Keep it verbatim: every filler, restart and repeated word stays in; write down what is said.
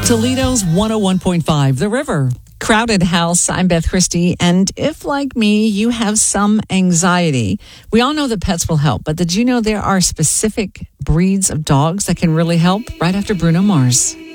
Toledo's one oh one point five, The River. Crowded House. I'm Beth Christie. And if, like me, you have some anxiety, we all know that pets will help. But did you know there are specific breeds of dogs that can really help? Right after Bruno Mars.